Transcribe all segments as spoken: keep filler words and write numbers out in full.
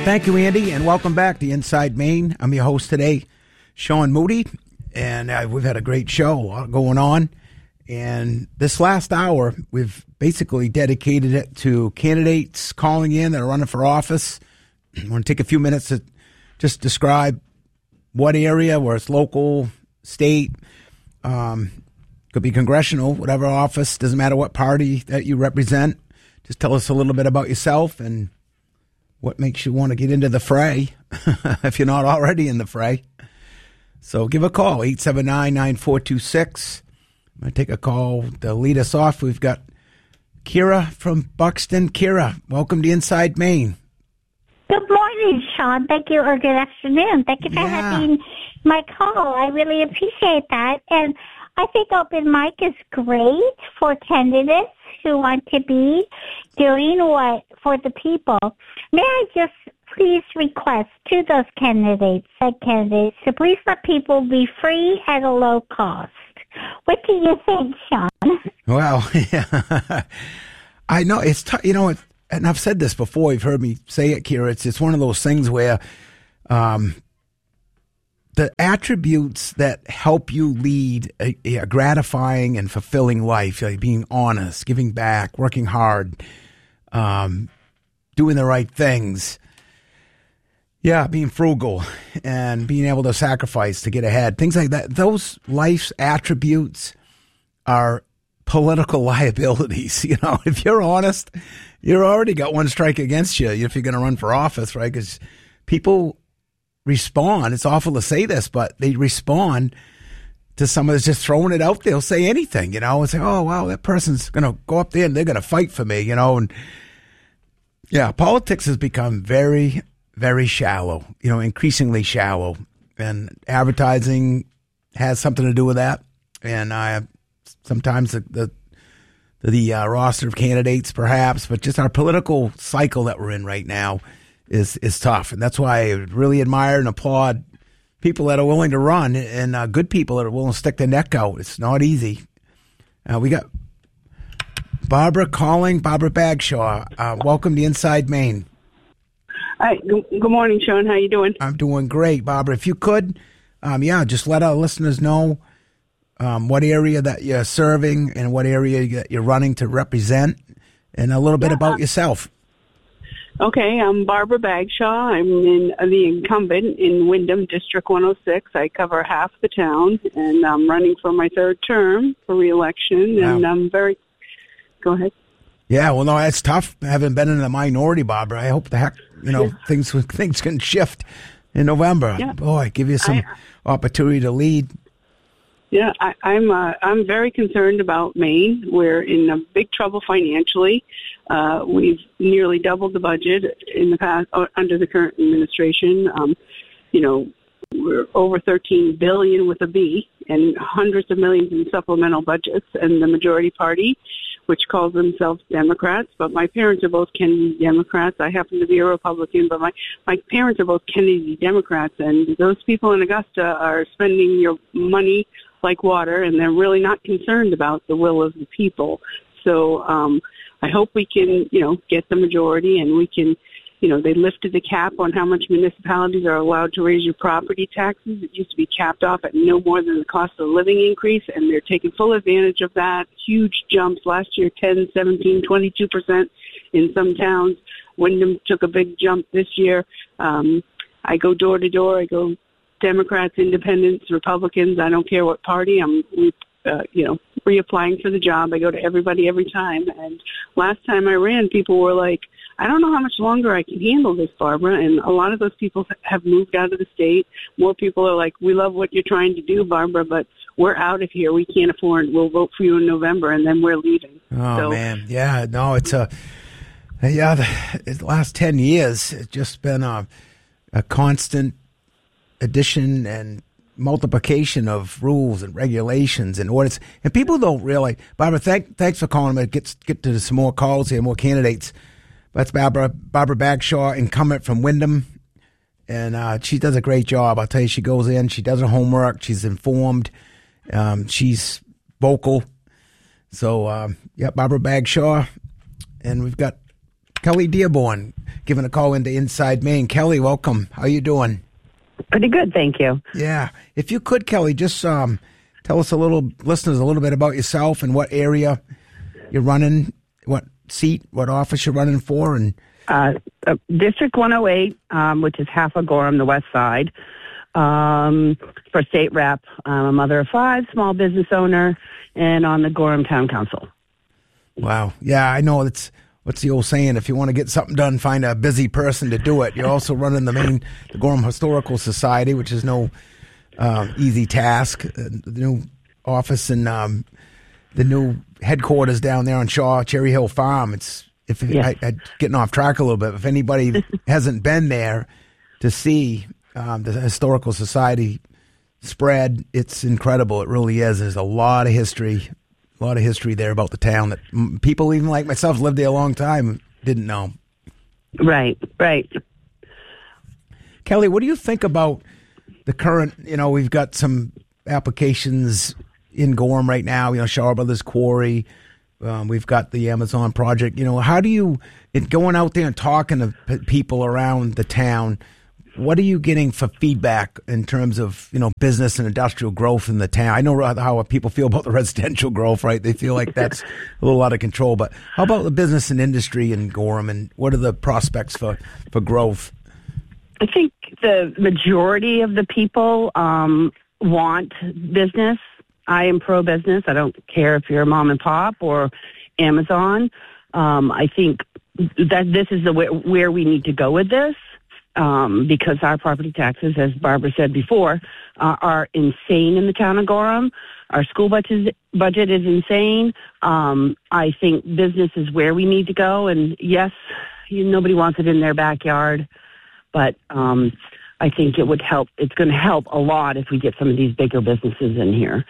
Thank you, Andy, and welcome back to Inside Maine. I'm your host today, Sean Moody, and uh, we've had a great show, a lot going on. And this last hour, we've basically dedicated it to candidates calling in that are running for office. I want to take a few minutes to just describe what area, where it's local, state, um, could be congressional, whatever office, doesn't matter what party that you represent. Just tell us a little bit about yourself and what makes you want to get into the fray, if you're not already in the fray. So give a call, eight seven nine, nine four two six. I'm going to take a call to lead us off. We've got Kira from Buxton. Kira, welcome to Inside Maine. Good morning, Sean. Thank you, or good afternoon. Thank you for Yeah. having my call. I really appreciate that. And I think open mic is great for candidates who want to be doing what for the people. May I just please request to those candidates, said candidates, to please let people be free at a low cost. What do you think, Sean? Well, yeah. I know it's t- you know, it, and I've said this before. You've heard me say it, Kira. It's it's one of those things where um, the attributes that help you lead a, a gratifying and fulfilling life, like being honest, giving back, working hard, um, doing the right things. Yeah, being frugal and being able to sacrifice to get ahead, things like that. Those life's attributes are political liabilities. You know, if you're honest, you're already got one strike against you if you're going to run for office, right? Because people respond. It's awful to say this, but they respond to someone that's just throwing it out there. They'll say anything, you know, and say, oh, wow, that person's going to go up there and they're going to fight for me, you know. And yeah, politics has become very, very shallow, you know, increasingly shallow. And advertising has something to do with that. And I sometimes the the, the uh, roster of candidates, perhaps, but just our political cycle that we're in right now is is tough. And that's why I really admire and applaud people that are willing to run and uh, good people that are willing to stick their neck out. It's not easy. Uh, we got Barbara calling, Barbara Bagshaw. Uh, welcome to Inside Maine. Hi, good morning, Sean. How you doing? I'm doing great, Barbara. If you could, um, yeah, just let our listeners know um, what area that you're serving and what area that you're running to represent, and a little bit yeah. about yourself. Okay, I'm Barbara Bagshaw. I'm in uh, the incumbent in Windham, District one oh six. I cover half the town, and I'm running for my third term for re-election, Wow. and I'm very... Go ahead. Yeah, well, no, it's tough having been in the minority, Barbara. I hope the heck, you know, yeah. things things can shift in November. Yeah. Boy, give you some I, opportunity to lead. Yeah, I, I'm uh, I'm very concerned about Maine. We're in a big trouble financially. Uh, we've nearly doubled the budget in the past uh, under the current administration. Um, you know, we're over thirteen billion dollars with a B, and hundreds of millions in supplemental budgets. And the majority party, which calls themselves Democrats, but my parents are both Kennedy Democrats. I happen to be a Republican, but my, my parents are both Kennedy Democrats, and those people in Augusta are spending your money like water, and they're really not concerned about the will of the people. So um, I hope we can, you know, get the majority, and we can, you know, they lifted the cap on how much municipalities are allowed to raise your property taxes. It used to be capped off at no more than the cost of living increase, and they're taking full advantage of that. Huge jumps last year, ten, seventeen, twenty-two percent in some towns. Windham took a big jump this year. Um, I go door to door. I go Democrats, Independents, Republicans. I don't care what party. I'm, uh, you know, reapplying for the job. I go to everybody every time. And last time I ran, people were like, I don't know how much longer I can handle this, Barbara. And a lot of those people have moved out of the state. More people are like, we love what you're trying to do, Barbara, but we're out of here. We can't afford it. We'll vote for you in November, and then we're leaving. Oh, so, man. Yeah, no, it's a, yeah, the, the last ten years, it's just been a, a constant addition and multiplication of rules and regulations and orders. And people don't realize, Barbara, thank, thanks for calling me. Get, get to some more calls here, more candidates. That's Barbara Barbara Bagshaw, incumbent from Windham, and uh, she does a great job. I'll tell you, she goes in, she does her homework, she's informed, um, she's vocal. So, um, yeah, Barbara Bagshaw, and we've got Kelly Dearborn giving a call into Inside Maine. Kelly, welcome. How you doing? Pretty good, thank you. Yeah. If you could, Kelly, just um, tell us a little, listeners, a little bit about yourself and what area you're running, what seat, what office you're running for, and Uh, uh, District one oh eight, um, which is half of Gorham, the west side. Um, for state rep, I'm a mother of five, small business owner, and on the Gorham Town Council. Wow. Yeah, I know. It's what's the old saying? If you want to get something done, find a busy person to do it. You're also running the main, the Gorham Historical Society, which is no uh, easy task. Uh, the new office and um, the new headquarters down there on Shaw Cherry Hill Farm. It's if Yes. I, I getting off track a little bit. If anybody hasn't been there to see um, the Historical Society spread, it's incredible. It really is. There's a lot of history. A lot of history there about the town that mm, people, even like myself, lived there a long time, didn't know. Right, right. Kelly, what do you think about the current, you know, we've got some applications in Gorham right now, you know, Shaw Brothers Quarry. Um, we've got the Amazon project. You know, how do you, it, going out there and talking to p- people around the town, what are you getting for feedback in terms of, you know, business and industrial growth in the town? I know how people feel about the residential growth, right? They feel like that's a little out of control. But how about the business and industry in Gorham, and what are the prospects for, for growth? I think the majority of the people um, want business. I am pro-business. I don't care if you're a mom and pop or Amazon. Um, I think that this is the way, where we need to go with this. Um, because our property taxes, as Barbara said before, uh, are insane in the town of Gorham. Our school budget budget is insane. Um, I think business is where we need to go. And yes, you, nobody wants it in their backyard, but um, I think it would help. It's going to help a lot if we get some of these bigger businesses in here.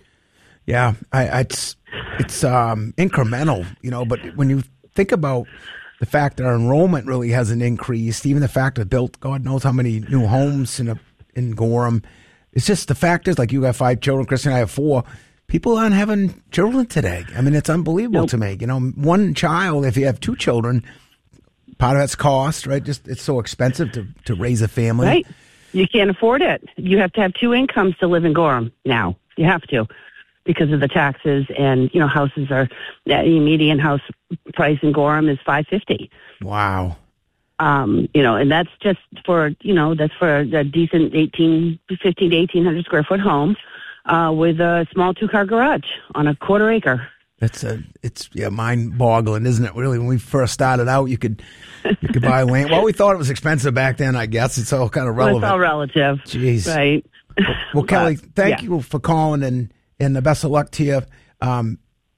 Yeah, I, I, it's it's um, incremental, you know. But when you think about the fact that our enrollment really hasn't increased, even the fact that built God knows how many new homes in a, in Gorham. It's just the fact is, like, you got five children, Chris and I have four. People aren't having children today. I mean, it's unbelievable nope. to me. You know, one child, if you have two children, part of that's cost, right? Just it's so expensive to, to raise a family. Right. You can't afford it. You have to have two incomes to live in Gorham now. You have to, because of the taxes, and, you know, houses are, the median house price in Gorham is five fifty. Wow. Um, you know, and that's just for, you know, that's for a decent eighteen, fifteen to eighteen hundred square foot home, uh, with a small two car garage on a quarter acre. That's a, it's yeah, mind boggling, isn't it? Really, when we first started out, you could, you could buy land. Well, we thought it was expensive back then, I guess. It's all kind of relevant. Well, it's all relative. Jeez. Right. Well, well Kelly, thank yeah. you for calling, and, and the best of luck to you. Um,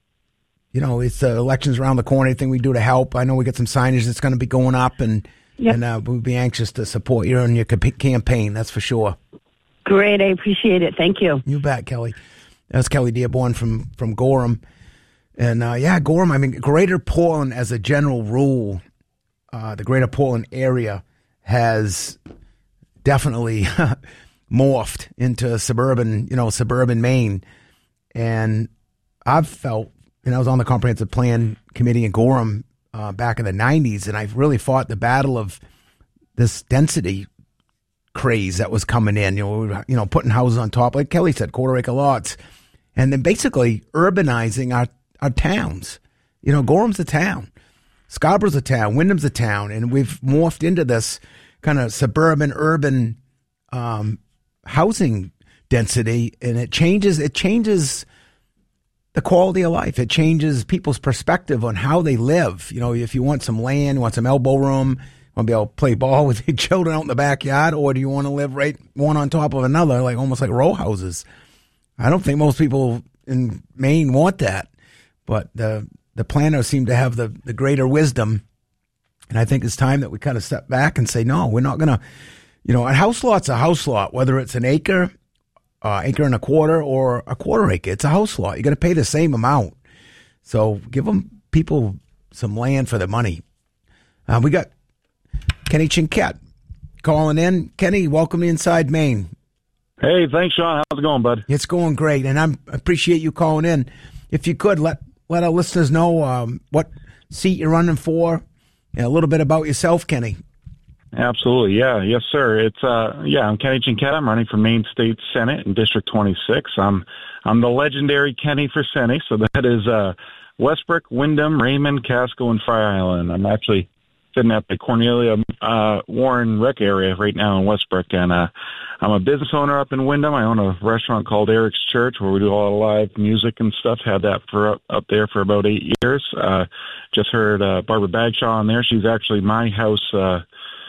you know, it's the uh, elections around the corner. Anything we do to help. I know we got some signage that's going to be going up, and yep. and uh, we'll be anxious to support you in your camp- campaign. That's for sure. Great, I appreciate it. Thank you. You bet, Kelly. That's Kelly Dearborn from from Gorham, and uh, yeah, Gorham. I mean, Greater Portland, as a general rule, uh, the Greater Portland area has definitely morphed into suburban, you know, suburban Maine, and I've felt. And I was on the comprehensive plan committee in Gorham uh, back in the nineties, and I've really fought the battle of this density craze that was coming in. You know, you know, putting houses on top, like Kelly said, quarter acre lots, and then basically urbanizing our our towns. You know, Gorham's a town, Scarborough's a town, Wyndham's a town, and we've morphed into this kind of suburban urban um, housing density, and it changes. It changes. The quality of life. It changes people's perspective on how they live. You know, if you want some land, you want some elbow room, you want to be able to play ball with your children out in the backyard, or do you want to live right one on top of another, like almost like row houses? I don't think most people in Maine want that, but the the planners seem to have the, the greater wisdom, and I think it's time that we kind of step back and say, no, we're not going to, you know, a house lot's a house lot, whether it's an acre, Uh, acre and a quarter or a quarter acre. It's a house lot. You're going to pay the same amount. So give them people some land for their money. Uh, we got Kenny Chinquette calling in. Kenny, welcome to Inside Maine. Hey, thanks, Sean. How's it going, bud? It's going great, and I'm, I appreciate you calling in. If you could, let let our listeners know um, what seat you're running for, and a little bit about yourself, Kenny. Absolutely, yeah, yes, sir. It's uh, yeah, I'm Kenny Chinchetta. I'm running for Maine State Senate in District twenty-six. I'm I'm the legendary Kenny for Senate, so that is uh, Westbrook, Windham, Raymond, Casco, and Fire Island. I'm actually sitting at the Cornelia uh, Warren Rec area right now in Westbrook, and uh, I'm a business owner up in Windham. I own a restaurant called Eric's Church where we do a lot of live music and stuff. Had that for up, up there for about eight years. Uh, just heard uh, Barbara Bagshaw on there. She's actually my house. Uh,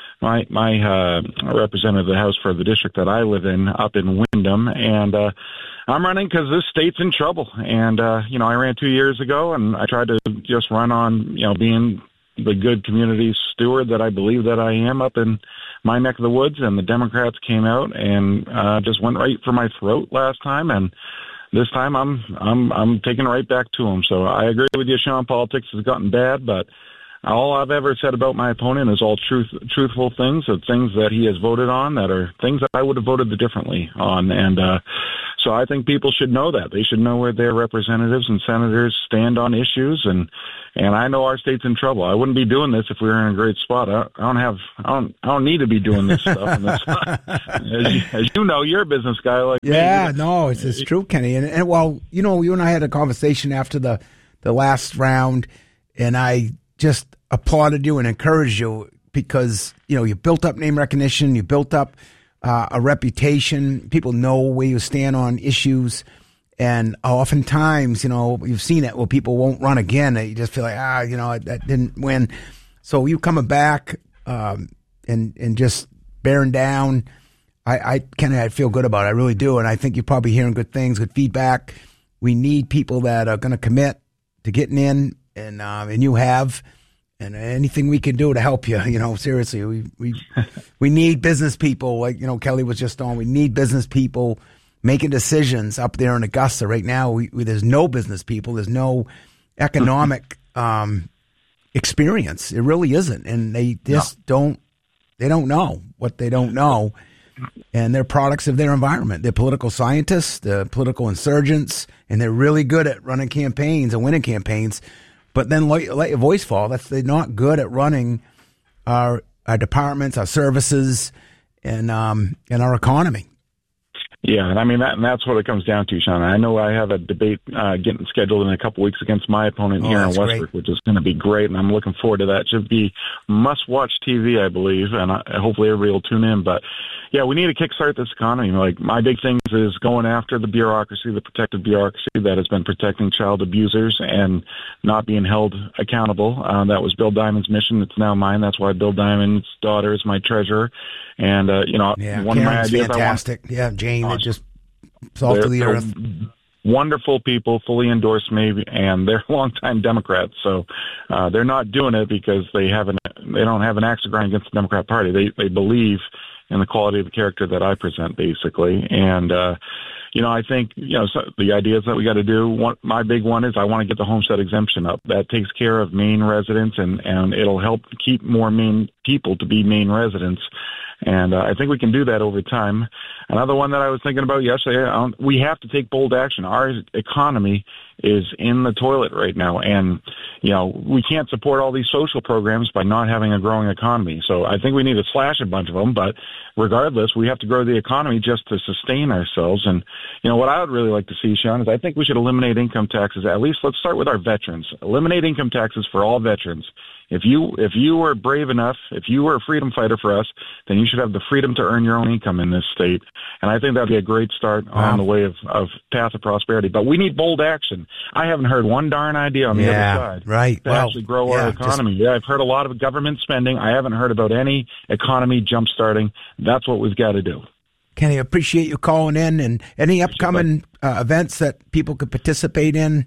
My my uh, representative of the House for the district that I live in up in Windham, and uh, I'm running because this state's in trouble. And uh, you know, I ran two years ago, and I tried to just run on you know being the good community steward that I believe that I am up in my neck of the woods. And the Democrats came out and uh, just went right for my throat last time, and this time I'm I'm I'm taking it right back to them. So I agree with you, Sean. Politics has gotten bad, but all I've ever said about my opponent is all truth, truthful things, of things that he has voted on that are things that I would have voted differently on. And uh, so I think people should know that. They should know where their representatives and senators stand on issues. And and I know our state's in trouble. I wouldn't be doing this if we were in a great spot. I, I don't have, I don't, I don't need to be doing this stuff. And this, as, you, as you know, you're a business guy like yeah, me. Yeah, no, it's, it's true, Kenny. And, and well, you know, you and I had a conversation after the the last round, and I just applauded you and encouraged you because, you know, you built up name recognition, you built up uh, a reputation. People know where you stand on issues. And oftentimes, you know, you've seen it where people won't run again. You just feel like, ah, you know, that didn't win. So you coming back um, and, and just bearing down, I, I kind of I feel good about it. I really do. And I think you're probably hearing good things, good feedback. We need people that are going to commit to getting in. And um, and you have, and anything we can do to help you, you know, seriously, we we we need business people. Like, you know, Kelly was just on. We need business people making decisions up there in Augusta right now. We, we, there's no business people. There's no economic um, experience. It really isn't, and they just no. don't. They don't know what they don't know, and they're products of their environment. They're political scientists, they're political insurgents, and they're really good at running campaigns and winning campaigns. But then let, let your voice fall. That's they're not good at running our our departments, our services, and um and our economy. Yeah, and I mean that, and that's what it comes down to, Sean. I know I have a debate uh, getting scheduled in a couple weeks against my opponent oh, here in Westbrook, great. which is going to be great, and I'm looking forward to that. It should be must-watch T V, I believe, and I, hopefully everybody will tune in. But yeah, we need to kickstart this economy. Like my big thing is going after the bureaucracy, the protective bureaucracy that has been protecting child abusers and not being held accountable. Uh, that was Bill Diamond's mission. It's now mine. That's why Bill Diamond's daughter is my treasurer. And uh, you know, yeah, one Karen's of my ideas, fantastic. I want, yeah, Jane, it just salt of the earth. Wonderful people, fully endorse me, and they're longtime Democrats. So uh, they're not doing it because they haven't. They don't have an axe to grind against the Democrat Party. They they believe in the quality of the character that I present, basically. And uh, you know, I think you know so the ideas that we got to do. One, my big one is I want to get the homestead exemption up. That takes care of Maine residents, and and it'll help keep more Maine people to be Maine residents. And uh, I think we can do that over time. Another one that I was thinking about yesterday, um, we have to take bold action. Our economy is in the toilet right now. And, you know, we can't support all these social programs by not having a growing economy. So I think we need to slash a bunch of them. But regardless, we have to grow the economy just to sustain ourselves. And, you know, what I would really like to see, Sean, is I think we should eliminate income taxes. At least let's start with our veterans. Eliminate income taxes for all veterans. If you if you were brave enough, if you were a freedom fighter for us, then you should have the freedom to earn your own income in this state. And I think that would be a great start wow. on the way of, of path of prosperity. But we need bold action. I haven't heard one darn idea on the yeah, other side right. to well, actually grow yeah, our economy. Just... Yeah, I've heard a lot of government spending. I haven't heard about any economy jump-starting. That's what we've got to do. Kenny, I appreciate you calling in. And any upcoming uh, events that people could participate in?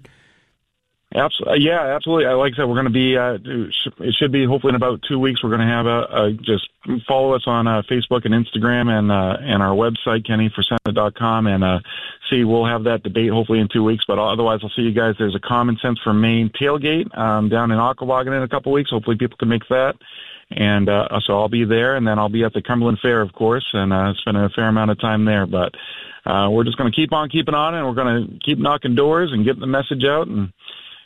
Absolutely. Yeah, absolutely. Like I said, we're going to be, uh, it should be hopefully in about two weeks. We're going to have a, a just follow us on uh, Facebook and Instagram and, uh, and our website, kenny for senate dot com, and, uh, see, we'll have that debate hopefully in two weeks, but otherwise I'll see you guys. There's a Common Sense for Maine tailgate, um, down in Okanagan in a couple weeks. Hopefully people can make that. And, uh, so I'll be there, and then I'll be at the Cumberland Fair, of course, and, uh, spending a fair amount of time there, but, uh, we're just going to keep on keeping on, and we're going to keep knocking doors and getting the message out, and,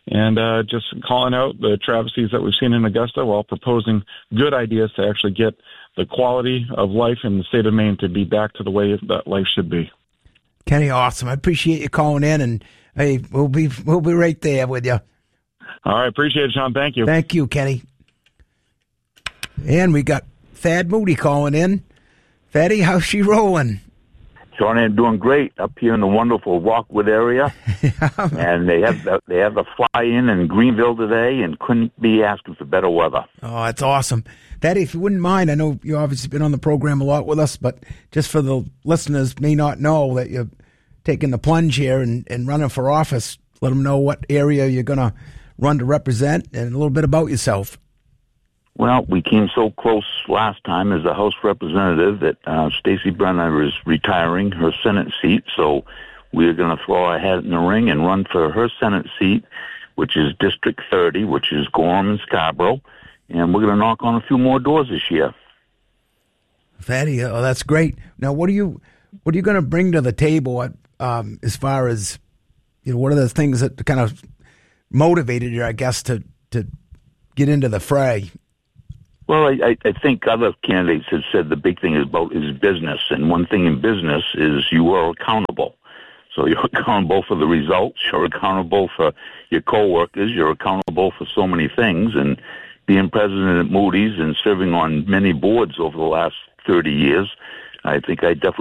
and uh, just calling out the travesties that we've seen in Augusta while proposing good ideas to actually get the quality of life in the state of Maine to be back to the way that life should be. Kenny, awesome. I appreciate you calling in, and hey, we'll be we'll be right there with you. All right, appreciate it, Sean. Thank you. Thank you, Kenny. And we got Thad Moody calling in. Thaddy, how's she rolling? Sean, I'm doing great up here in the wonderful Rockwood area, Yeah. and they have the, they have the fly-in in Greenville today, and couldn't be asking for better weather. Oh, that's awesome. Thaddy, if you wouldn't mind, I know you've obviously been on the program a lot with us, but just for the listeners may not know that you're taking the plunge here and, and running for office, let them know what area you're going to run to represent and a little bit about yourself. Well, we came so close last time as a House representative that uh, Stacey Brenner is retiring her Senate seat, so we're going to throw our hat in the ring and run for her Senate seat, which is District thirty, which is Gorham and Scarborough, and we're going to knock on a few more doors this year. Thaddy, oh, that's great. Now, what are you what are you going to bring to the table um, as far as, you know, what are the things that kind of motivated you, I guess, to, to get into the fray? Well, I, I think other candidates have said the big thing is about is business, and one thing in business is you are accountable. So you're accountable for the results, you're accountable for your coworkers, you're accountable for so many things, and being president at Moody's and serving on many boards over the last thirty years, I think I definitely